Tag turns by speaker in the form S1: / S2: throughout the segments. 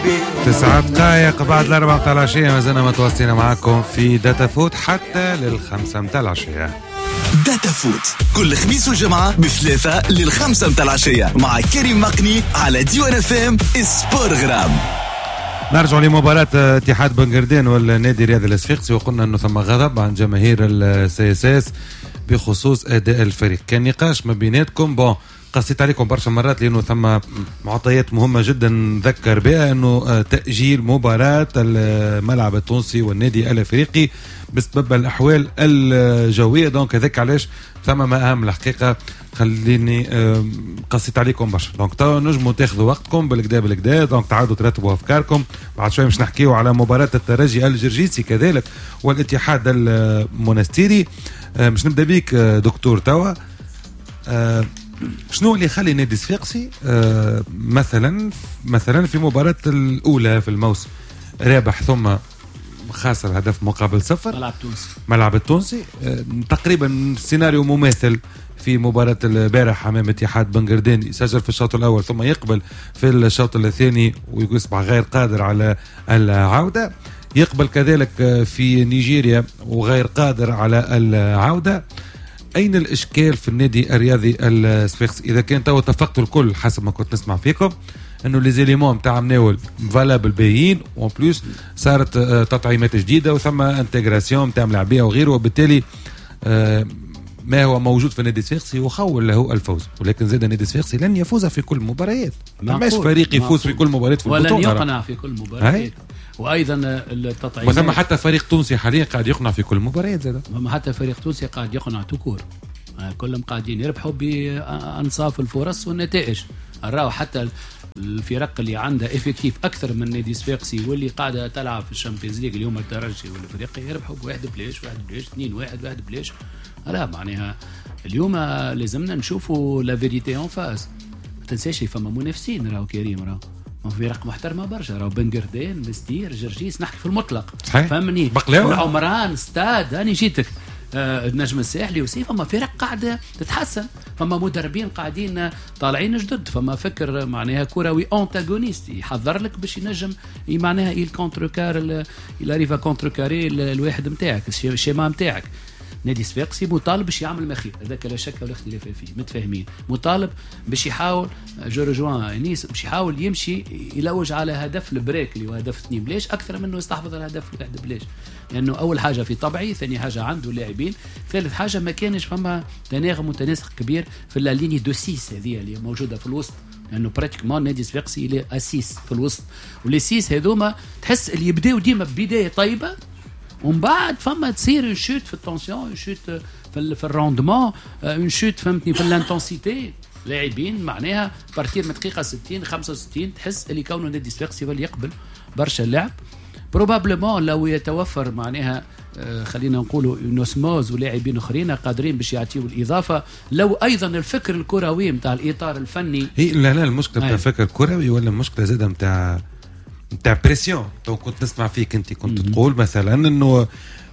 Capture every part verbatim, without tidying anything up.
S1: تسعة دقائق بعد الأربعة متاع العشية، ما زلنا متواصلين معاكم في داتا فوت حتى للخمسة متاع العشية.
S2: داتا فوت كل خميس وجمعة بثلاثة للخمسة متاع العشية مع كريم مقني على ديوان اف ام سبورغرام.
S1: نرجع لمباراة اتحاد بنغردين والنادي الرياضي الصفاقسي، وقلنا انه ثم غضب عن جماهير السي اس اس بخصوص اداء الفريق. كان نقاش ما بيناتكم، بون قصيت عليكم برشا مرات لانه ثم معطيات مهمه جدا نذكر بها، انه تاجيل مباراه الملعب التونسي والنادي الافريقي بسبب الاحوال الجويه. دونك هذاك علاش ثم ما اهم الحقيقه. خليني قصيت عليكم برشا، دونك تو نجموا تاخذوا وقتكم بالكدا بالكدا، دونك تعادوا ترتبوا افكاركم. بعد شوي مش نحكيوا على مباراه الترجي الجرجيسي كذلك والاتحاد المونستيري. مش نبدا بيك دكتور توا، شنو اللي يخلي نادي صفاقسي آه مثلا مثلا في مباراة الأولى في الموسم رابح ثم خاسر هدف مقابل صفر
S3: ملعب تونسي
S1: ملعب التونسي، آه تقريبا سيناريو مماثل في مباراة البارح أمام اتحاد بنغردين، يسجل في الشوط الأول ثم يقبل في الشوط الثاني ويصبح غير قادر على العودة، يقبل كذلك في نيجيريا وغير قادر على العودة. أين الإشكال في النادي الرياضي الصفاقسي؟ إذا كان تو اتفقتوا الكل حسب ما كنت نسمع فيكم إنه لي زيليمون نتاع مناول فالابل باهيين، وان بلوس صارت تطعيمات جديدة وثم انتجراسيون نتاع ملاعبية وغيره، وبالتالي ما هو موجود في النادي الصفاقسي يخول له الفوز، ولكن زاد النادي الصفاقسي لن يفوز في كل المباريات. ماش فريق يفوز في كل مباريات في البطولة،
S3: ولن يقنع في كل مباريات. وايضا التطعيمات،
S1: وثم حتى فريق تونسي حاليا قاعد يقنع في كل المباريات زاد،
S3: وما حتى فريق تونسي قاعد يقنع تكور، كلهم قاعدين يربحوا بانصاف الفرص والنتائج. نراو حتى الفرق اللي عندها افكتيف اكثر من نادي صفاقسي واللي قاعده تلعب في الشامبيونز ليج اليوم، الترجي والافريقي، يربحوا بواحد بلاش واحد بلاش اثنين واحد واحد بلاش. لا معناها اليوم لازمنا نشوفوا لا فيريتي اون فاس. ما تنساش فما منافسين، راهو كريم، راهو فرق محترمه برشا، راهو بنغردين، مستير، جرجيس، نحكي في المطلق فهمني،
S1: بقلاوه،
S3: عمران، ستاد، هاني جيتك آه، النجم الساحلي وسي. فما فرق قاعده تتحسن، فما مدربين قاعدين طالعين جدد، فما فكر معناها كروي انتاغونيست يحضر لك باش ينجم معناها يل كونتركار الى ريفا كونتركاري الواحد نتاعك الشيما نتاعك. نادي صفاقسي مطالب باش يعمل ما خير، هذاك لا شك ولا اختلاف فيه، متفاهمين. مطالب باش يحاول جو رجوان انيس باش يحاول يمشي يلوج على هدف البريك اللي هو هدف اثنين بلاش اكثر منه يستحفظ على هدف واحد بلاش، لانه اول حاجه في طبعي، ثاني حاجه عنده لاعبين، ثالث حاجه ما كانش فما تناغم وتناسق كبير في الليني دو سيس هذه اللي موجوده في الوسط، لانه يعني براتيكمون نادي صفاقسي اللي اسيس في الوسط، ولي سيس هذوما تحس اللي يبداو ديما ببدايه طيبه ومن بعد فما تصير اون شوت في التونسيون، اون شوت في في الروندمون، اون شوت فهمتني في الانتنسيتي. لاعبين معناها بارتير من دقيقه ستين خمسة وستين تحس اللي كونه نادي صفاقسي يولي يقبل برشا اللعب. بروبابلمون لو يتوفر معناها آه خلينا نقولوا نوسموز ولاعبين اخرين قادرين باش يعطيوا الاضافه، لو ايضا الفكر الكروي نتاع الاطار الفني.
S1: هي لا لا المشكله بتاع فكر كروي ولا المشكله زاده نتاع نتاع بريسيون. تو كنت نسمع فيك انت كنت م-م. تقول مثلا انه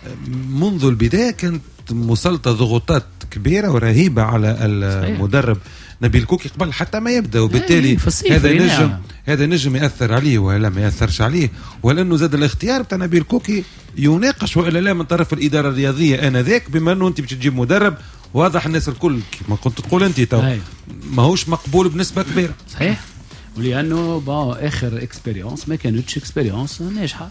S1: منذ البدايه كانت مسلطه ضغوطات كبيره ورهيبه على المدرب صحيح. نبيل كوكي قبل حتى ما يبدا، وبالتالي هذا نجم هذا نجم ياثر عليه ولا ما ياثرش عليه، ولانه زاد الاختيار بتاع نبيل كوكي يناقش والا لا من طرف الاداره الرياضيه انذاك، بما انه انت باش تجيب مدرب واضح الناس الكل كما كنت تقول انت تو ماهوش مقبول بنسبه كبيره
S3: صحيح، ولانه با اخر اكسبيريونس ما كانتش اكسبيريونس ناجحه.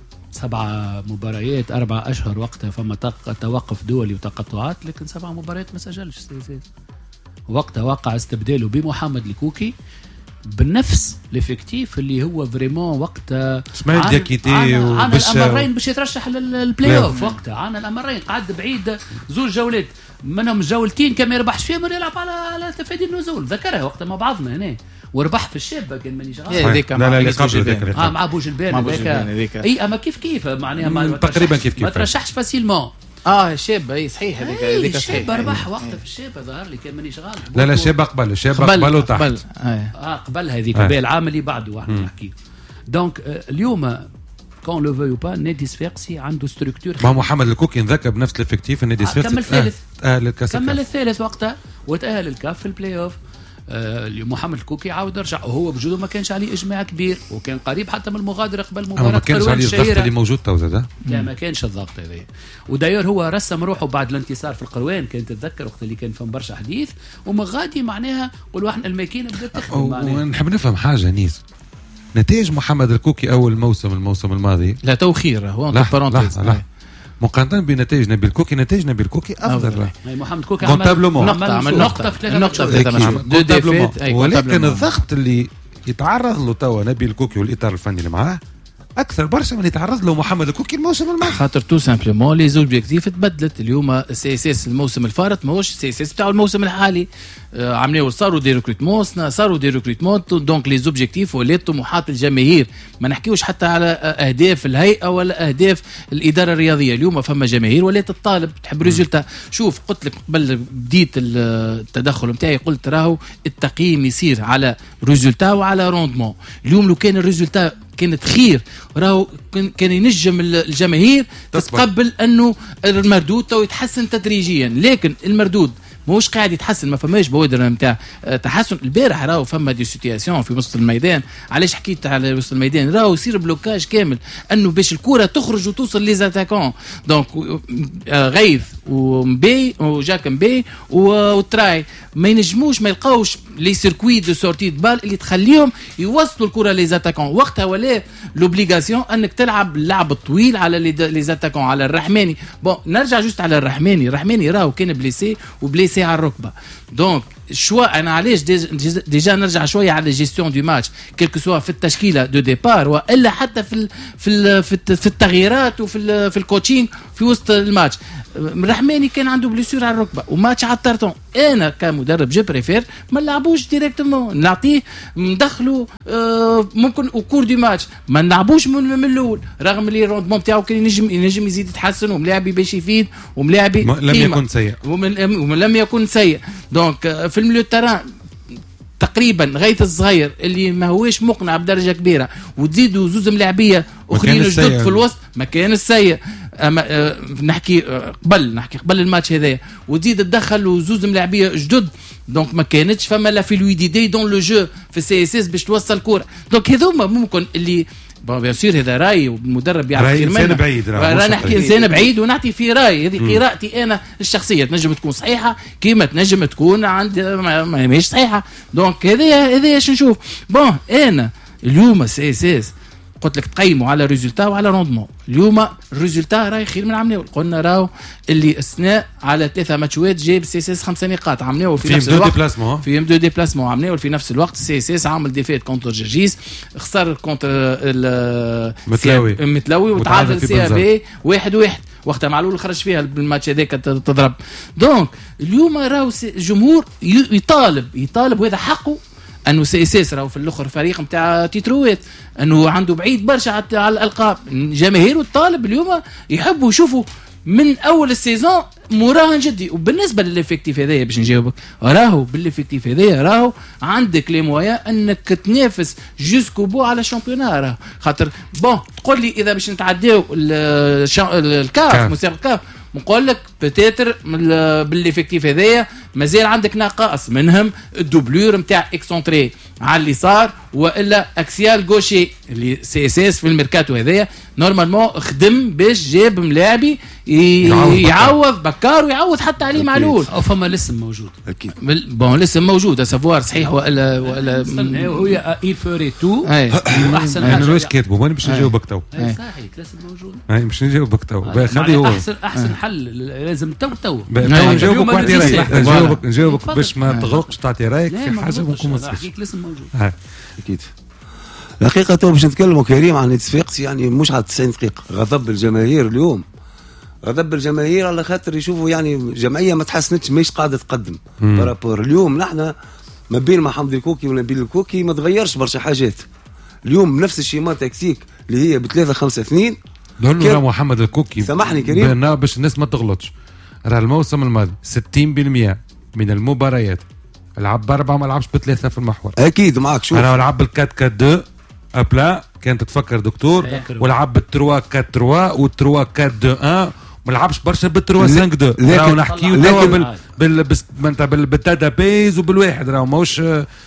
S3: سبعة مباريات أربعة أشهر وقتها فما توقف دولي وتقطعات، لكن سبعة مباريات ما سجلش سيسيس. وقتها وقع استبداله بمحمد الكوكي بنفس الافكتيف اللي هو فريمون وقتها
S1: اسماعيل دياكيتي
S3: عن الأمرين باش يترشح للبلاي اوف. وقتها عن الأمرين قعد بعيد زوج جولات منهم جولتين كما يربحش فيهم يلعب على على تفادي النزول، ذكرها وقتها مع بعضنا هنا وربح في الشابه كان مانيش غلط.
S1: هذيك لا لا قبل ذاك
S3: اه مع بوجلبان هذاك اي اما كيف كيف معناها ما
S1: تقريبا كيف كيف
S3: ما ترشحش فاسيلمون.
S4: اه الشابه اي صحيح هذيك هذيك
S3: صحيح. الشابه ربح وقتها في الشابه ظهر لي كان مانيش غلط.
S1: لا لا الشابه قبل الشابه قبل تحت
S3: قبل. اه قبل هذيك آه. العام اللي بعده واحد نحكي. دونك اليوم كون لو فيو با نادي صفاقسي عنده ستركتور.
S1: ما محمد الكوكي ذكى بنفس الافكتيف النادي صفاقسي
S3: كمل الثالث
S1: اه للكاس
S3: كمل الثالث وقتها وتأهل الكاف في البلاي اوف. آه محمد الكوكي عاود رجع وهو بوجوده ما كانش عليه اجماع كبير وكان قريب حتى من المغادره قبل
S1: أما
S3: مباراه
S1: ما كانش عليه الضغط اللي موجود تو زاد.
S3: لا ما كانش الضغط هذا. وداير هو رسم روحه بعد الانتصار في القروان كانت تتذكر وقت اللي كان فم برشا حديث ومغادي معناها قولوا احنا الماكينه بدات تخدم معناها.
S1: ونحب نفهم حاجه نيس نتائج محمد الكوكي اول موسم الموسم الماضي
S4: لا تو خير هو
S1: بارونتيز مقارنة بنتائج نبيل كوكي نتائج نبيل كوكي افضل.
S3: محمد كوكي
S1: عمل
S3: نقطة عمل نقطة في ثلاثة
S1: نقطة ولكن الضغط اللي يتعرض له توا نبيل كوكي والاطار الفني اللي معاه اكثر برشا من يتعرض له محمد الكوكي الموسم الماضي.
S4: خاطر تو سامبلومون لي زوبجيكتيف تبدلت. اليوم سي اس اس الموسم الفارط ماهوش سي اس اس بتاع الموسم الحالي. آه عملوا صاروا دي ريكروتمون صاروا دي ريكروتمون دونك لي زوبجيكتيف ولات طموحات الجماهير. ما نحكيوش حتى على اهداف الهيئه ولا اهداف الاداره الرياضيه. اليوم فما جماهير ولات تطالب تحب ريزولتا. شوف قلت لك قبل بديت التدخل نتاعي قلت راهو التقييم يصير على ريزولتا وعلى روندمون. اليوم لو كان الريزولتا كانت خير راهو كان ينجم الجماهير تتقبل انه المردود تو يتحسن تدريجيا. لكن المردود موش قاعد يتحسن ما فماش بوادر نتاع تحسن. البارح راهو فما دي سيتياسيون في وسط الميدان. علاش حكيت على وسط الميدان راهو يصير بلوكاج كامل انه باش الكره تخرج وتوصل لي زاتاكون. دونك غيث ومبي وجاك مبي وتراي ما ينجموش ما يلقاوش لي سيركوي دو سورتي بال اللي تخليهم يوصلوا الكره لي زاتاكون. وقتها ولا لوبليغاسيون انك تلعب اللعب الطويل على لي زاتاكون على الرحماني. بون نرجع جوست على الرحماني. الرحماني راهو كان بليسي وبليسي على الركبه. دونك شوا انا علاش ديجا, ديجا نرجع شويه على جيستيون دو ماتش كيلكو سوا في التشكيله دو ديبار والا حتى في ال في ال في التغييرات وفي ال في الكوتشينغ في وسط الماتش. الرحماني كان عنده بليسير على الركبه وماتش على الطرطون. انا كمدرب جو بريفير ما نلعبوش ديريكتومون نعطيه ندخلوا آه ممكن وكور دي ماتش ما نلعبوش من, من الاول رغم اللي الروندمون نتاعو كان ينجم ينجم يزيد يتحسن وملاعبي باش يفيد وملاعبي
S1: لم يكن سيء
S3: ومن, ومن لم يكن سيء. دونك في الميليو تران تقريبا غاية الصغير اللي ما هوش مقنع بدرجة كبيرة وتزيدوا زوز ملاعبية اخرين جدد في الوسط ما كان السيء. أما أه نحكي أه قبل نحكي قبل الماتش هذايا وتزيد تدخل وزوز ملاعبية جدد. دونك ما كانتش فما لا فلويديتي دون لو جو في السي اس اس باش توصل كورة. دونك هذوما ممكن اللي بيان سور هذا راي والمدرب يعرف
S1: خير منه. بعيد
S3: رانا نحكي انسان بعيد ونعطي في راي. هذه قراءتي انا الشخصيه تنجم تكون صحيحه كيما تنجم تكون عند ما هيش صحيحه. دونك هذه هذه ايش نشوف. بون انا اليوم السي اس اس قلت لك تقيموا على ريزولتا وعلى روندمون. اليوم الريزولتا راهي خير من عملناه. قلنا راهو اللي اثناء على ثلاثه ماتشات جاب سي اس اس خمسه نقاط عملناه في نفس الوقت في دو ديبلاسمون عملناه في نفس الوقت. سي اس اس عمل ديفيت كونتر جرجيس خسر كونتر
S1: المتلاوي
S3: المتلاوي وتعادل سي بي واحد واحد وقتها معلول خرج فيها بالماتش هذاك تضرب. دونك اليوم راهو الجمهور يطالب يطالب وهذا حقه انه سي اس اس راهو في الاخر فريق نتاع تيتروات انه عنده بعيد برشا على الالقاب. جماهير والطالب اليوم يحبوا يشوفوا من اول السيزون مراهن جدي. وبالنسبه للافكتيف هذايا باش نجاوبك راهو بالافكتيف هذايا راهو عندك لي مويا انك تنافس جوسكو بو على الشامبيونات. راهو خاطر بون تقول لي اذا باش نتعداو الكاف مسابقه الكاف نقول لك بتاتر بالافكتيف هذايا مازال عندك ناقص منهم الدوبلور نتاع اكسونتري على اليسار والا اكسيال غوشي اللي سي اس اس في الميركاتو هذايا نورمالمون خدم باش جاب ملاعبي يعوض بكار ويعوض حتى عليه معلول. او فما لسه موجود
S4: اكيد
S3: بون لسه موجود سافوار صحيح والا والا هي ايل فوري تو
S1: احسن حاجه. انا واش كاتبه وانا باش نجاوبك تو
S3: صحيح لسه موجود.
S1: اي باش نجاوبك تو خلي هو
S3: احسن احسن حل لازم تو تو
S1: نجاوبك واعطي رايك نجاوبك نجاوبك باش ما تغرقش تعطي رايك في حاجه ممكن ما تصيرش.
S3: لسه موجود
S5: اكيد. الحقيقه تو باش نتكلموا كريم عن الاتفاق يعني مش على تسعين دقيقه. غضب الجماهير اليوم غضب الجماهير على خاطر يشوفوا يعني جمعيه ما تحسنتش مش قاعده تقدم بارابور. اليوم نحن ما بين محمد الكوكي ونبيل الكوكي ما تغيرش برشا حاجات. اليوم نفس الشيما تكتيك اللي هي بثلاثة خمسة اثنين.
S1: قول له محمد الكوكي
S5: سامحني كريم
S1: باش الناس ما تغلطش. راه الموسم الماضي ستين بالمئة من المباريات لعب باربعه ما لعبش بثلاثه في المحور.
S5: اكيد معك. شوف
S1: انا لعب بالكات كات دو ابلا كانت تتفكر دكتور ولعب بالتروا كات تروا والتروا كات دو ان ما لعبش برشا بالتروا خمسة دو. راهو نحكيو توا بال بال بس انت بالداتا بيز وبالواحد راهو ماهوش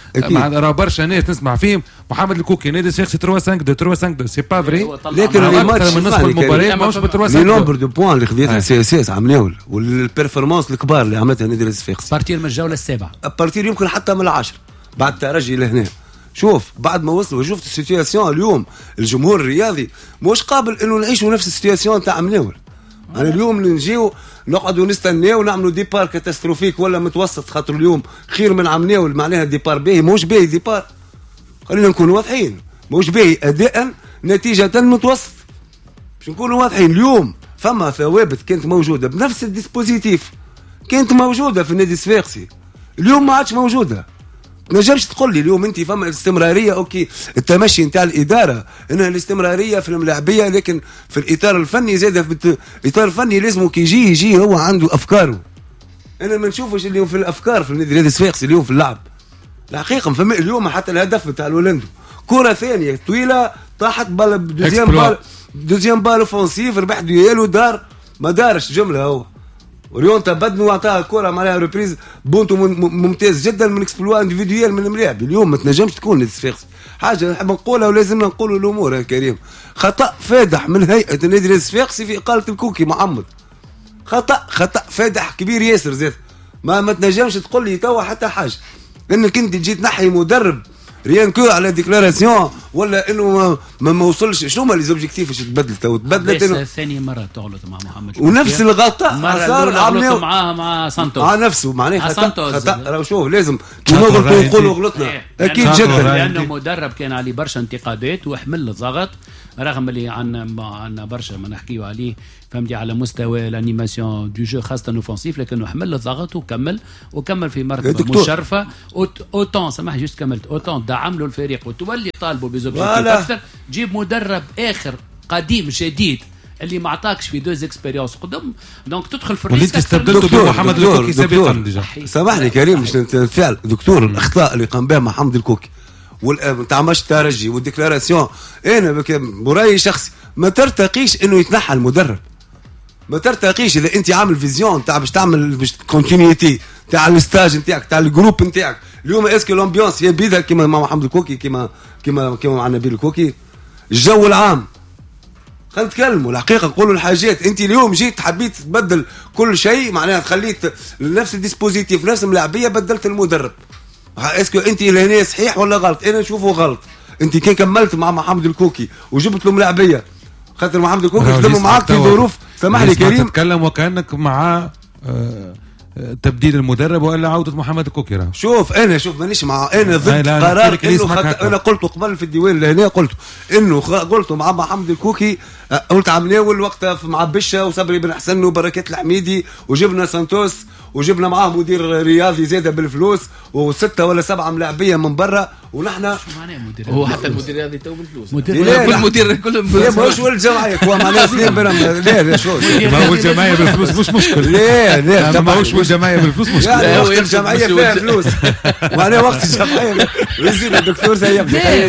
S1: راه برشا ناس نسمع فيهم محمد الكوكي نادي الشيخ ثلاثة خمسة اثنين ثلاثة خمسة اثنين سي با فري
S5: لكن الماتش
S1: من نصف المباراه ماهوش ب ثلاثة
S5: لي نومبر دو بوان اللي خذيتها سي اس اس عملناو والبيرفورمانس الكبار اللي عملتها نادي الصفاقسي
S3: بارتير من الجوله السابعه
S5: بارتير يمكن حتى من العاشر بعد الترجي لهنا. شوف بعد ما وصلوا شفت السيتياسيون اليوم الجمهور الرياضي مش قابل انه نعيشوا نفس السيتياسيون تاع مناول. انا اليوم نجيو نقعدوا نستناو ونعملوا ديبار كاتاستروفيك ولا متوسط خاطر اليوم خير من عمناول معناها ديبار باهي موش باهي ديبار خلينا نكونوا واضحين موش باهي اداء نتيجه متوسط باش نكونوا واضحين. اليوم فما ثوابت كانت موجوده بنفس الديسبوزيتيف كانت موجوده في النادي الصفاقسي اليوم ما عادش موجوده. ما نجمش تقول لي اليوم انت فما استمراريه اوكي التمشي نتاع الاداره انها الاستمراريه في الملاعبيه لكن في الاطار الفني زاد في الاطار الفني لازم كي يجي يجي هو عنده افكاره. انا ما نشوفش اليوم في الافكار في النادي الصفاقسي اليوم في اللعب الحقيقه فما اليوم حتى الهدف نتاع الولندو كره ثانيه طويله طاحت بال دوزيام بال دوزيام بال اوفونسيف ربح ديالو دار ما دارش جمله هو وريونتا بدنو وعطاها الكره معناها ريبريز بونتو ممتاز جدا من اكسبلوا انديفيديوال من الملاعب. اليوم ما تنجمش تكون نادي الصفاقسي حاجه نحب نقولها ولازمنا نقولوا الامور يا كريم. خطا فادح من هيئه النادي الصفاقسي في اقاله الكوكي محمد خطا خطا فادح كبير ياسر زاد ما ما تنجمش تقول لي توا حتى حاجه انك انت تجي تنحي مدرب ريان كو على ديكلاراسيون ولا انه ما, ما وصلش. شنو هما لي زوبجيكتيف باش تبدلت تو تبدلت
S3: انه ثاني مره تغلط مع محمد
S5: ونفس الغلطه
S3: صار عملوا معاه مع سانتوس
S5: مع نفسه معناها خطا خطا راهو شوف لازم نغلطوا نقولوا غلطنا اكيد جدا
S3: لانه مدرب كان عليه برشا انتقادات وحمل الضغط رغم اللي عندنا عندنا برشا ما نحكيو عليه فهمتي على مستوى الانيماسيون دو جو خاصه اوفنسيف لكنه حمل الضغط وكمل وكمل في مرتبه مشرفه اوتون سمح جوست كملت اوتون دعم له الفريق وتولي طالبه بزوبجيكتيف اكثر جيب مدرب اخر قديم جديد اللي ما عطاكش في دوز اكسبيريونس قدام دونك تدخل في الريسك
S1: استبدلته بمحمد الكوكي سابقا ديجا.
S5: سامحني كريم مش فعل دكتور الاخطاء اللي قام بها محمد الكوكي والتاع ماتش الترجي والديكلاراسيون انا برايي شخصي ما ترتقيش انه يتنحى المدرب ما ترتقيش اذا انت عامل فيزيون تاع باش تعمل باش كونتينيتي تاع الستاج نتاعك تاع الجروب نتاعك اليوم اسكو لامبيونس هي بيدها كيما مع محمد الكوكي كيما كيما كيما مع نبيل الكوكي الجو العام خلينا نتكلموا الحقيقه نقولوا الحاجات. انت اليوم جيت حبيت تبدل كل شيء معناها خليت نفس الديسبوزيتيف نفس الملاعبيه بدلت المدرب اسكو انت لهنا صحيح ولا غلط؟ انا نشوفه غلط. انت كان كملت مع محمد الكوكي وجبت له ملاعبيه خاطر محمد الكوكي خدموا معاك في ظروف سامحني كريم
S1: تتكلم وكانك مع آه تبديل المدرب ولا عودة محمد الكوكي راه
S5: شوف انا شوف مانيش مع انا ضد قرار انه خط... انا قلت قبل في الديوان لهنا قلت انه خ... قلت مع محمد الكوكي قلت عملناول وقتها مع بشه وصبري بن حسن وبركات الحميدي وجبنا سانتوس وجبنا معاه مدير رياضي زاده بالفلوس وسته ولا سبعه ملاعبيه من برا ونحن
S4: هو حتى المدير الرياضي تو بالفلوس
S5: مدير
S4: كل مدير كلهم
S5: بالفلوس مش والجمعيه هو معناها اثنين بينهم لا لا شو
S1: ما هو الجمعيه بالفلوس مش مشكل
S5: لا لا
S1: ما هوش الجمعيه بالفلوس مشكل
S5: لا وقت الجمعيه فيها فلوس معناها وقت الجمعيه ويزيد الدكتور سيبني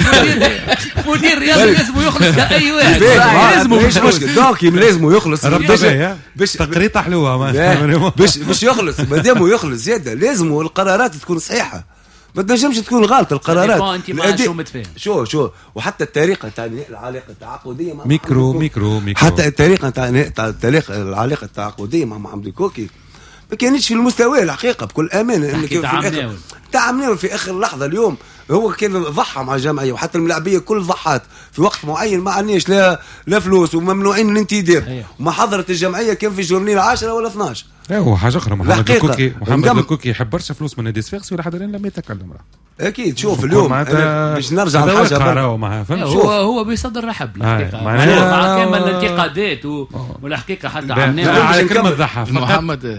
S3: مدير رياضي لازم يخلص كاي واحد
S5: لازم مش مشكل دونك لازم يخلص
S1: باش تقريطه حلوه
S5: باش باش يخلص ما دام يخلص زياده لازم القرارات تكون صحيحه ما تنجمش تكون غلط القرارات
S3: شو متفاهم
S5: شو شو وحتى الطريقه تاع العلاقه التعاقديه مع
S1: ميكرو ميكرو ميكرو
S5: حتى الطريقه تاع الطريقه العلاقه التعاقديه مع محمد الكوكي ما كانتش في المستوى الحقيقه بكل امانه انك
S3: تعاملوا
S5: تعاملوا في اخر لحظه اليوم هو كان ضحى مع الجمعيه وحتى الملاعبيه كل ضحات في وقت معين ما عندناش لا لا فلوس وممنوعين من الانتداب وما حضرت الجمعيه كان في جورني العاشرة ولا اثناش.
S1: ايوه حاجه اخرى محمد الكوكي محمد الكوكي يحب برشا فلوس من نادي الصفاقسي ولا حد لم يتكلم راه
S5: اكيد. شوف اليوم باش نرجع لحاجه
S3: هو هو بيصدر رحب الحقيقه مع كامل الانتقادات والحقيقه حتى عملنا
S1: على كلمه ضحى
S4: محمد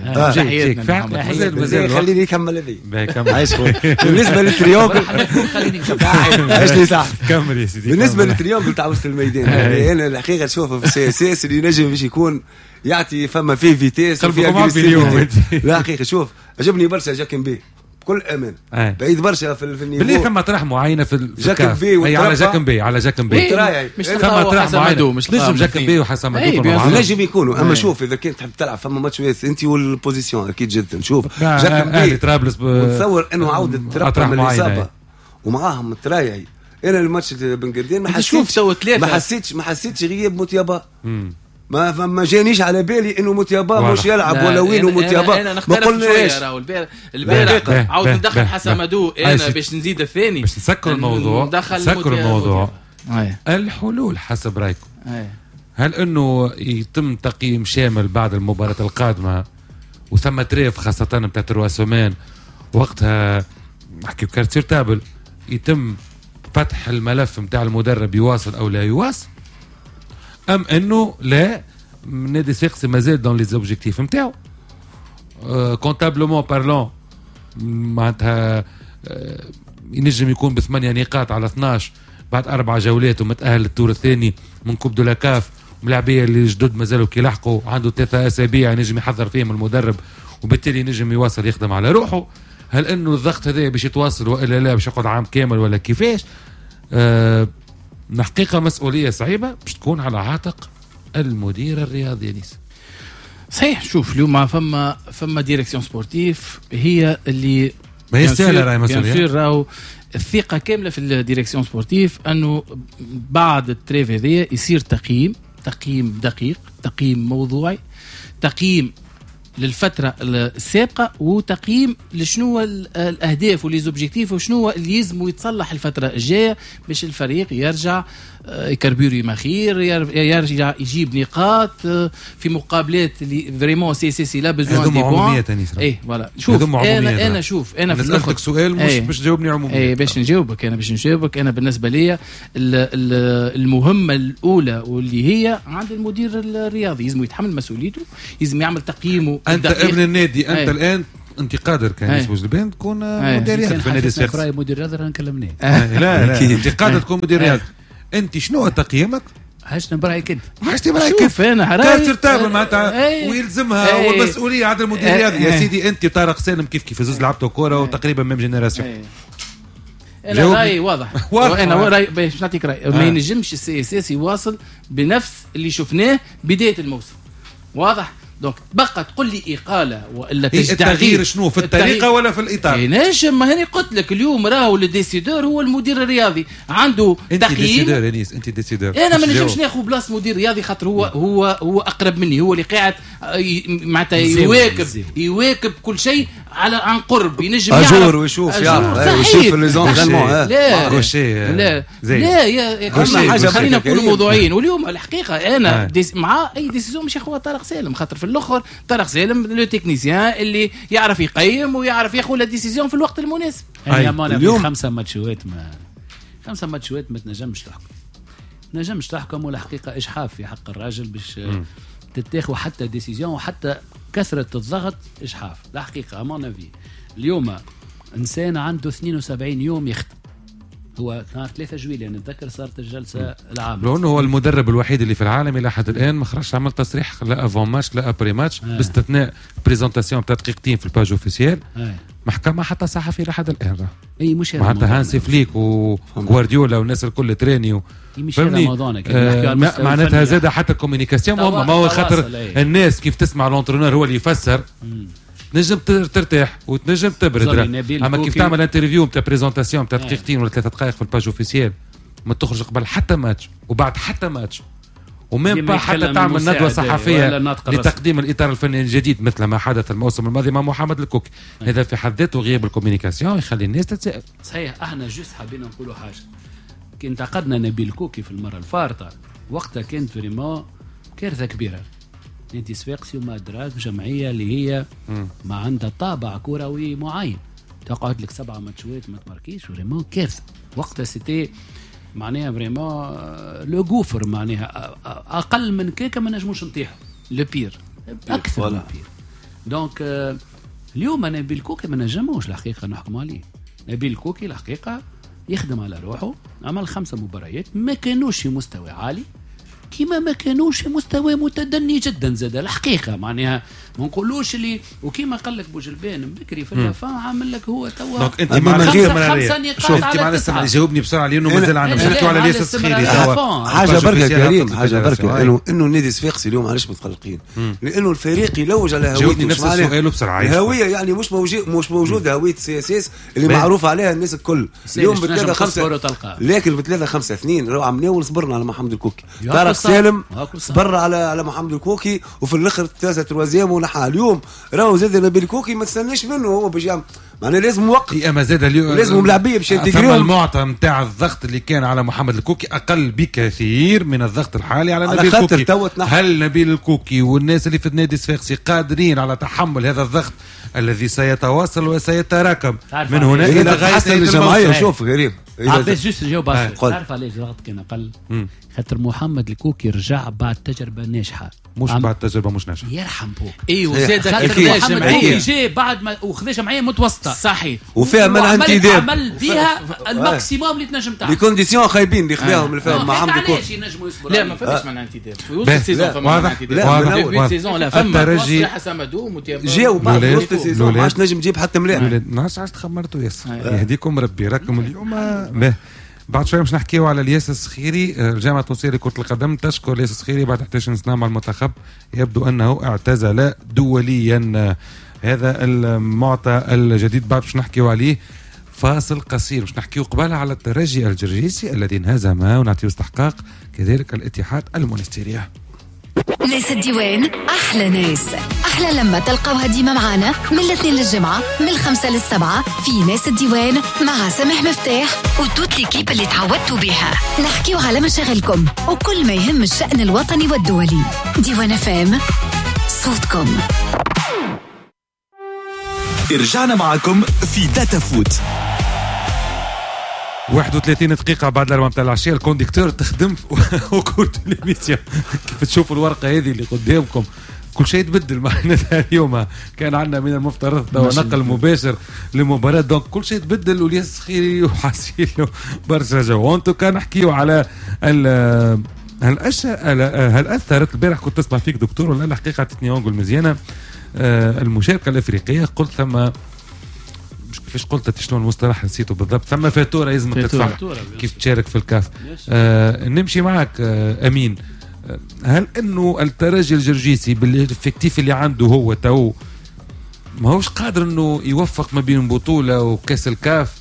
S5: مازال مازال خليني نكمل هذه
S1: عايش خويا
S5: بالنسبه للتريونغل
S3: خليني
S5: عايش لي صح
S1: كمل يا سيدي.
S5: بالنسبه للتريونغل تاع وسط الميدان يعني انا الحقيقه تشوفه في السي اس اس اللي نجم باش يكون يعطي فما فيه فيتيس
S1: وفيه اغريسيف.
S5: لا حقيقه شوف عجبني برشا جاكن بي بكل امان
S1: أي.
S5: بعيد برشا في في النيفو
S1: باللي ثم طرح معينه في
S5: جاكن بي
S1: اي على جاكن بي على جاكن بي
S5: تراي
S4: مش
S1: ثم
S4: تلقاو
S1: طرح
S4: حسن
S1: معينه
S4: مدو مش
S1: نجم جاكن بي وحسن
S4: أي،
S1: مدو
S4: بيان
S1: طبعاً.
S5: نجم يكونوا اما
S4: أي.
S5: شوف اذا كنت تحب تلعب فما ماتش انت والبوزيسيون اكيد جدا شوف
S1: آه،
S5: جاكن
S1: اهلي
S5: بي
S1: طرابلس ب-
S5: ونتصور انه عوده
S1: أطرح
S5: ترقى من
S1: معينة.
S5: الاصابه ومعاهم الترايعي. انا الماتش بن قردين ما
S4: أنت شوف
S5: حسيتش
S4: تو ثلاثة.
S5: ما حسيتش ما حسيتش غياب موتيابا
S1: مم.
S5: ما ما جانيش على بالي انه موتيابا
S1: واضح.
S5: مش يلعب
S4: لا،
S5: ولا وين
S4: أنا-
S5: وموتيابا
S4: انا
S5: ما
S4: نختلف شويه
S5: قلناش
S4: راهو البارح
S1: لا،
S4: البارح
S1: لا،
S4: عاود
S1: لا،
S4: ندخل
S1: لا،
S4: حسامدو
S1: لا.
S4: انا
S1: أي
S4: باش نزيد الثاني
S1: باش نسكر الموضوع
S4: ندخل
S1: نسكر
S4: موتيابا.
S1: الموضوع
S4: اي
S1: الحلول حسب رايكم
S4: اي
S1: هل انه يتم تقييم شامل بعد المباراة القادمة وثم تريف خاصة بتاعت الرواسومان وقتها نحكي بكارتير تابل يتم فتح الملف بتاع المدرب يواصل او لا يواصل ام انه لا نادي صفاقسي مازال دون لي زوبجيكتيف نتاعو كونتابلومون بارلون معناتها آه، ينجم يكون بثمانية نقاط على اثناش بعد أربع جولات ومتأهل للدور الثاني من كوب دو لاكاف ملاعبية اللي جدد مازالوا كي لحقوا عنده ثلاثة أسابيع ينجم يحضر فيهم المدرب وبالتالي ينجم يواصل يخدم على روحه. هل انه الضغط هذا باش يتواصل والا لا باش يقعد عام كامل ولا كيفاش؟ أه حقيقة مسؤولية صعيبة باش تكون على عاتق المدير الرياضي نيس.
S4: صحيح. شوف اليوم فما فما ديريكسيون سبورتيف هي اللي
S1: ما هي
S4: بيان
S1: سهلة
S4: سور-
S1: راهي
S4: بيان
S1: مسؤولية.
S4: سور راهو الثقة كاملة في الديريكسيون سبورتيف انه بعد التريف هذايا يصير تقييم تقييم دقيق تقييم موضوعي تقييم للفترة السابقة وتقييم لشنو ال- الأهداف والليزوبجيكتيف وشنو اللي يلزم يتصلح الفترة الجاية باش الفريق يرجع آه، يكربيري مخير ير- يرجع يجيب نقاط آه، في مقابلات اللي فريمون سي سي سي لا بزوان
S1: هذوما
S4: دي بوان.
S1: عموميات يا نيس.
S4: ايه فوالا
S1: هذوما
S4: شوف
S1: عموميات
S4: انا
S1: راه.
S4: انا شوف انا في
S1: أنا
S4: الاخر
S1: سألتك سؤال مش
S4: إيه.
S1: باش تجاوبني عموميا.
S4: ايه باش نجاوبك انا باش نجاوبك انا بالنسبه لي ال- ال- المهمه الاولى واللي هي عند المدير الرياضي لازم يتحمل مسؤوليته لازم يعمل تقييمه
S1: انت
S4: الدقيق.
S1: ابن النادي انت
S4: أي.
S1: الان انت قادر كان
S4: أي.
S1: يسوج البين تكون
S4: أي.
S1: مدير رياضي
S3: كان
S1: في نادي
S3: حاجتنا في
S1: صفاقسي.
S3: راي مدير رياضي راه نكلمناه
S1: لا لا انت قادر تكون مدير رياضي. انت شنو تقييمك؟
S3: حاجتنا برايك انت
S1: حاجتي برايك
S4: شوف انا حراي
S1: كارتر تابل معناتها
S4: إيه.
S1: ويلزمها
S4: إيه.
S1: والمسؤوليه على المدير
S4: إيه.
S1: الرياضي. يا
S4: إيه.
S1: سيدي انت طارق سالم كيف كيف زوز لعبتوا كوره وتقريبا ميم جينيراسيون.
S4: إيه. انا
S1: جاوبني.
S4: رايي واضح
S1: واضح.
S4: انا رايي باش نعطيك راي ما
S1: آه.
S4: ينجمش السي اس اس يواصل بنفس اللي شفناه بدايه الموسم واضح. دونك بقى تقول لي اقاله والا
S1: إيه
S4: تجديد
S1: التغيير شنو في الطريقه
S4: التغيير.
S1: ولا في الاطار؟
S4: ينجم ما هاني قلت لك اليوم راهو الديسيدور هو المدير الرياضي عنده
S1: انت
S4: تقييم.
S1: ديسيدور يا نيس انت ديسيدور.
S4: انا ما
S1: مش
S4: نجمش
S1: جاوب.
S4: ناخذ بلاص مدير رياضي خاطر هو هو هو اقرب مني هو اللي قاعد آه، ي- معناتها
S3: يزاوي-
S4: يواكب
S3: يزاوي.
S4: يواكب كل شيء على عن قرب ينجم
S5: اجور
S4: يعرف-
S5: ويشوف
S4: أجور،
S5: يعرف إيه،
S4: صحيح.
S5: يشوف لي زونترينمون
S4: لا
S1: كوشي
S4: لا
S1: زي
S4: لا يا يا
S1: كل شيء،
S4: كريم،
S1: كل شيء.
S4: خلينا نكونوا
S5: كريم.
S4: موضوعيين واليوم الحقيقه انا
S1: آه.
S4: ديس مع اي ديسيزيون مش ياخذها طارق سالم خاطر في الاخر طارق سالم لو تكنيسيان اللي يعرف يقيم ويعرف ياخذ الديسيزيون في الوقت المناسب.
S1: أي.
S3: يعني امانه
S5: اليوم-
S3: في خمسه ماتشوات ما خمسه ماتشوات ما تنجمش تحكم ما تنجمش تحكم والحقيقه اجحاف في حق الراجل باش تتاخذ حتى ديسيزيون وحتى كثره الضغط اجحاف. الحقيقه امانه في اليوم انسان عنده اثنين وسبعين يوم يخدم هو نهار ثلاثة جويلية يعني نتذكر صارت الجلسه العامه
S1: لانه هو المدرب الوحيد اللي في العالم الى حد الان ما خرجش عمل تصريح لا افون ماتش لا ابري ماتش
S3: آه.
S1: باستثناء بريزونتاسيون بتاع دقيقتين في الباج اوفيسيال.
S3: آه.
S1: محكمه حتى صحفي لحد الان راه
S3: اي مش هذا
S1: معناتها
S3: موضوعنا.
S1: هانسي فليك وغوارديولا والناس الكل تريني و...
S3: إي مش هذا
S1: فهمني؟
S3: موضوعنا كي
S1: آه
S3: نحكي على
S1: ما-
S3: المستوى
S1: معناتها
S3: الفني.
S1: زاد حتى الكوميونيكاسيون
S3: توا-
S1: هم ما هو
S3: تواصل،
S1: خاطر
S3: إيه.
S1: الناس كيف تسمع لونترونور هو اللي يفسر
S3: مم.
S1: تنجم تر- ترتاح وتنجم تبرد
S3: زوري
S1: راه.
S3: نبيل
S1: اما كيف
S3: كوكي.
S1: تعمل انترفيو بتاع بريزونتاسيون بتاع
S3: آه.
S1: دقيقتين ولا ثلاثة دقائق في الباج اوفيسيال ما تخرج قبل حتى ماتش وبعد حتى ماتش ومين
S3: ديما
S1: با
S3: يتكلم
S1: حتى تعمل
S3: المساعد
S1: ندوه
S3: ولا
S1: صحفيه
S3: الناطق الرسمي.
S1: لتقديم الاطار الفني الجديد مثل ما حدث الموسم الماضي مع محمد الكوكي. هذا في حد ذاته غياب الكوميونيكاسيون يخلي الناس تتساءل.
S3: صحيح احنا جوست حابين نقولوا حاجه كي انتقدنا نبيل كوكي في المره الفارطه وقتها كانت فريمون كارثه كبيره نادي صفاقسي وما ادراك جمعيه اللي هي ما عندها طابع كروي معين تقعد لك سبعه ماتشوات ما تماركيش فريمون كارثه وقتها سيتي معناها فريمون لو غوفر معناها أ- أ- اقل من كيكه ما نجموش نطيحوا لو بير اكثر من بير دونك آه، اليوم نبيل كوكي ما نجموش الحقيقه نحكم عليه. نبيل كوكي الحقيقه يخدم على روحه عمل خمسه مباريات ما كانوش في مستوى عالي كيما ما كانوش في مستوى متدني جدا زاد الحقيقه معناها ما نقولوش اللي وكيما قال لك بوجلبان بكري في الفا عامل لك هو توا
S1: دونك انت مع
S3: خمسه
S1: شوف انت مع لسه جاوبني بسرعه لانه مازال عندنا باش نحكيو على الياس الصخيري توا
S5: حاجه بركه كريم حاجه بركه انه انه النادي الصفاقسي اليوم علاش متقلقين لانه الفريق يلوج على
S1: هويته نفس السؤال بسرعه
S5: الهويه يعني مش موجود مش موجوده هويه سي اس اس اللي معروف عليها الناس الكل اليوم بثلاثه خمسه لكن بثلاثه خمسه اثنين راهو عملناو صبرنا على محمد الكوكي طارق سالم صبر على على محمد الكوكي وفي الاخر ثلاثه تروازيام ونحى اليوم راهو زاد نبيل الكوكي ما تستناش منه هو باش يعمل معناها لازم وقت
S1: اما زاد اليوم
S5: لازم ملاعبيه باش ينتجريهم
S1: المعطى نتاع الضغط اللي كان على محمد الكوكي اقل بكثير من الضغط الحالي على, على نبيل الكوكي. هل نبيل الكوكي والناس اللي في النادي الصفاقسي قادرين على تحمل هذا الضغط الذي سيتواصل وسيتراكم من هنا الى غايه
S5: الجماهير؟ شوف غريب
S3: عباس جوست نجاوب تعرف علاش الضغط كان اقل؟ خاطر محمد الكوكي رجع بعد تجربه ناجحه
S1: مش بعد تجربه مش ناجحه
S3: يرحم بوك
S4: ايوه زاد
S3: محمد الكوكي جاء بعد ما وخذ جمعيه متوسطه
S4: صحيح
S5: وفيها منع انتداب
S3: عمل بها الماكسيموم اللي تنجم تعمل
S5: لي كونديسيون خايبين اللي خذاهم الفهم مع محمد الكوكي
S4: لا ما فماش منع انتداب في وسط السيزون فما منع انتداب لا في السيزون لا فما الترجي حسامدو
S5: جاو بعد وسط السيزون ما عادش نجم تجيب حتى ملاعب
S1: ما عادش تخمرتوا ياسر يهديكم ربي راكم اليوم بعد شوي مش نحكيو على الياس الصخيري. الجامعة التونسية لكرة القدم تشكر الياس الصخيري بعد احد عشر سنة مع المنتخب يبدو أنه اعتزل دوليا. هذا المعطى الجديد بعد مش نحكيو عليه فاصل قصير مش نحكيو قبالها على الترجي الجرجيسي الذي انهزم ونعطيه استحقاق كذلك الاتحاد المونستيري.
S6: ناس الديوان أحلى ناس أحلى لما تلقاوها ديما معانا من الاثنين للجمعة من الخمسة للسبعة في ناس الديوان مع سامح مفتاح وتوت ليكيب اللي تعودتوا بها نحكيو على مشاغلكم وكل ما يهم الشأن الوطني والدولي. ديوان فام صوتكم.
S2: رجعنا معكم في داتا فوت
S1: واحد وثلاثين دقيقة بعد الأربعة متاع العشية. الكونديكتور تخدم وكورت ليميسيون كيف تشوفوا الورقة هذه اللي قدامكم كل شيء تبدل معناتها. اليوم كان عندنا من المفترض نقل مباشر لمباراة دونك كل شيء تبدل والياس الصخيري وحاسين له برشا جو. وانتو كان نحكيو على ال هل أش... هل أثرت البارح كنت تسمع فيك دكتور ولا الحقيقة عطتني أنقل مزيانة المشاركة الأفريقية قلت ثم كيفاش قلت شلون المصطلح نسيته بالضبط ثم فاتورة لازم تدفع كيف تشارك في الكاف. آه نمشي معك آه أمين. آه هل أنه الترجي الجرجيسي بالإفكتيف اللي عنده هو تو ما هوش قادر أنه يوفق ما بين بطولة وكاس الكاف؟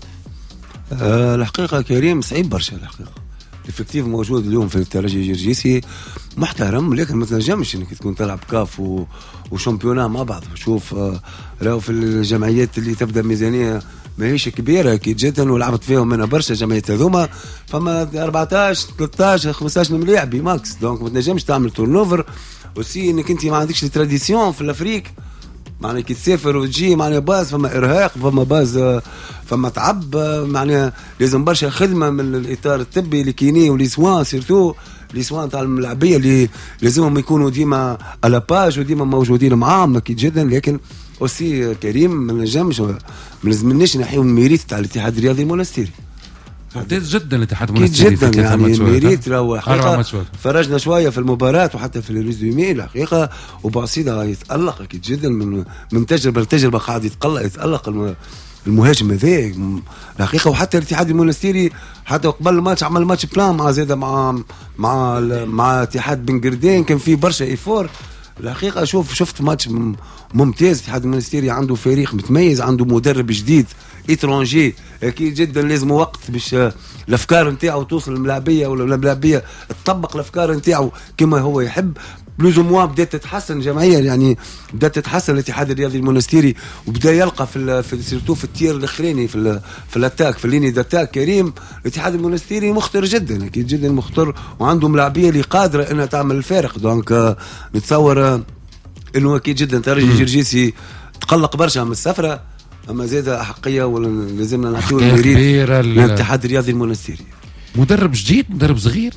S5: آه الحقيقة كريم صعيب برشا الحقيقة. الافكتيف موجود اليوم في الترجي الجرجيسي محترم لكن ما تنجمش انك تكون تلعب كاف و... وشامبيونا مع بعض. شوف آه راهو في الجمعيات اللي تبدا ميزانيه ماهيش كبيره اكيد جدا ولعبت فيهم منها برشا جمعيات هذوما فما أربعطاش ثلاثطاش خمسطاش ملاعب ماكس دونك ما تنجمش تعمل تورنوفر وسي انك انت ما عندكش التراديسيون في الافريق معناها كي تسافر وتجي معناها باز فما ارهاق فما باز فما تعب معناها لازم برشا خدمه من الاطار الطبي اللي كيني ولي سوان سيرتو لي سوان تاع الملاعبيه اللي لازمهم يكونوا ديما على باج وديما موجودين معاهم اكيد جدا. لكن اوسي كريم ما نجمش ما لازمناش نحيو الميريت تاع الاتحاد الرياضي المونستيري
S1: ممتاز جدا الاتحاد المونستيري
S5: جدا يعني الميريت راهو حقيقه فرجنا شويه في المباراه وحتى في الريزومي الحقيقه وبعصيده يتالق اكيد جدا من من تجربه لتجربه قاعد يتقلق يتالق المهاجم هذا الحقيقه. وحتى الاتحاد المونستيري حتى قبل الماتش عمل ماتش بلان مع زاده مع مع مع اتحاد بن قردين كان فيه برشا ايفور الحقيقه. شوف شفت ماتش ممتاز. الاتحاد المونستيري عنده فريق متميز عنده مدرب جديد اترونجي اكيد جدا لازم وقت باش الافكار نتاعو توصل للملاعبيه ولا الملاعبيه تطبق الافكار نتاعو كما هو يحب. بلوز موا بدات تتحسن الجمعيه يعني بدات تتحسن الاتحاد الرياضي المونستيري وبدا يلقى في في سيرتو في التير الاخراني في في الاتاك في الليني داتاك كريم. الاتحاد المونستيري مخطر جدا اكيد جدا مخطر وعنده ملاعبيه اللي قادره انها تعمل الفارق. دونك نتصور انه اكيد جدا ترجي جرجيسي تقلق برشا من السفره اما زاد احقيه ولا لازمنا نعطيو المرير للاتحاد الرياضي المونستيري.
S1: مدرب جديد مدرب صغير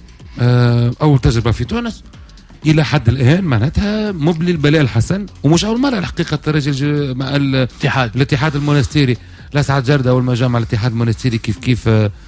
S1: اول تجربه في تونس الى حد الان معناتها مبلي البلاء الحسن ومش اول مره الحقيقه الترجي مع الاتحاد الاتحاد المونستيري لسعد جرده اول ما جاء مع الاتحاد المونستيري كيف كيف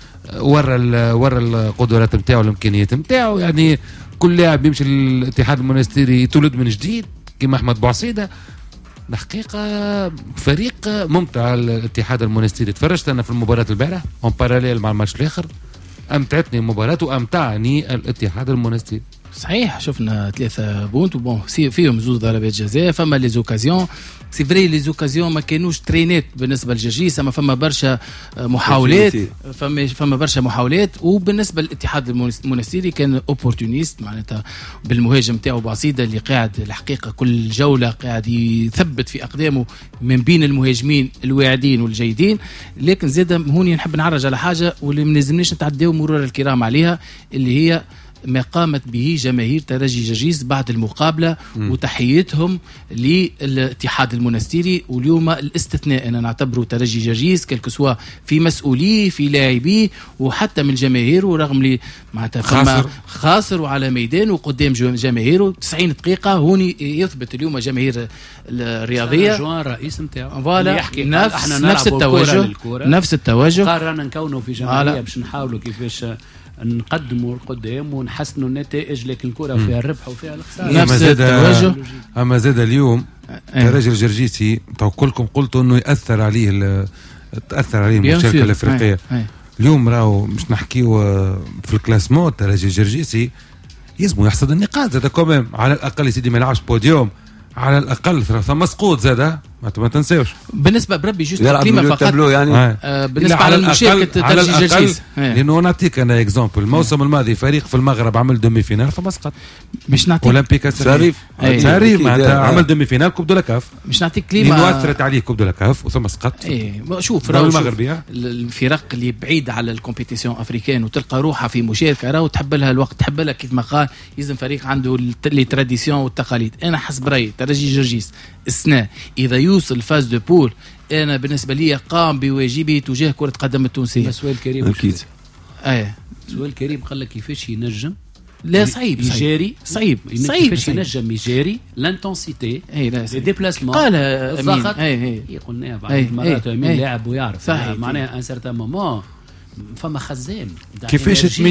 S1: ورا ورا القدرات نتاعو والامكانيات نتاعو يعني كل لاعب يمشي للاتحاد المونستيري تولد من جديد كيما احمد بوعصيده. الحقيقه فريق ممتع الاتحاد المونستيري. تفرجت انا في المباراه البارح اون باراليل مع الماتش الاخر، امتعتني المباراه وامتعني الاتحاد المونستيري.
S4: صحيح شفنا ثلاثة بونت وبون فيهم زوز ضربات جزاء. فما لي زوكازيون سي فري لي زوكازيون ما كانوش ترينات بالنسبه للجرجيس، اما فما برشا محاولات فما فما برشا محاولات. وبالنسبه للاتحاد المونستيري كان اوبورتونيست معناتها بالمهاجم تاعو بعصيده اللي قاعد الحقيقه كل جوله قاعد يثبت في اقدامه من بين المهاجمين الواعدين والجيدين. لكن زاد هوني نحب نعرج على حاجه واللي ما لازمناش نتعداو مرور الكرام عليها، اللي هي ما قامت به جماهير ترجي جرجيس بعد المقابلة م. وتحيتهم للاتحاد المونستيري. واليوم الاستثناء أنا نعتبره ترجي جرجيس كالكسوا في مسؤوليه في لاعبيه وحتى من جماهيره، ورغم لي معناتها خاسر خاسر وعلى ميدان وقدام جماهيره تسعين دقيقة. هوني يثبت اليوم جماهير الرياضية
S3: جوان رئيس نتاعو
S4: فوالا نفس نفس التوجه نفس التوجه
S3: قررنا نكونوا في جمعية باش نحاولوا كيفاش نقدموا القدام ونحسنوا النتائج، لكن الكرة فيها الربح وفيها الخسارة.
S4: نفس التوجه.
S1: أما زاد اليوم كراجل جرجيسي تو كلكم قلتوا إنه يأثر عليه تأثر عليه المشاركة الأفريقية. اليوم راهو مش نحكيو في الكلاسمون تراجل جرجيسي يزمو يحصد النقاط زاد كوميم، على الأقل سيدي ما يلعبش بوديوم، على الأقل ثم مسقوط زاد ما تنساوش.
S4: بالنسبه بربي جوست كلمه فقط
S5: يعني
S4: آه بالنسبه على المشاركه ترجي جرجيس،
S1: لانه نعطيك انا اكزامبل. الموسم الماضي فريق في المغرب عمل دومي فينال فمسقط،
S4: مش نعطيك
S1: اولمبيك سريف سريف معناتها عمل دومي فينال كوب دو لا كاف،
S4: مش نعطيك كلمه
S1: لانه اثرت عليه كوب دو لا كاف وثم مسقط.
S4: اي شوف راهو المغربي الفرق اللي بعيد على الكومبيتيسيون افريكان وتلقى روحها في مشاركه راهو تحب لها الوقت، تحب لها كيف ما قال يلزم فريق عنده لي تراديسيون والتقاليد. انا حسب رايي ترجي جرجيس السنه اذا يوصل فاز دو بول انا بالنسبه لي قام بواجبه تجاه كره قدم التونسيه.
S3: سؤال كريم
S5: اكيد
S3: ايه سؤال كريم قال لك كيفاش ينجم
S4: لا صعيب
S3: يجاري
S4: صعيب
S3: صعيب كيفاش ينجم يجاري لانتونسيتي
S4: اي لا
S3: لي ديبلاسمون
S4: قال
S3: الضغط
S4: اي
S3: اي قلنا بعض المرات مين لاعب ويعرف معناها ان سيرتان مومون فما خزان
S1: كيفاش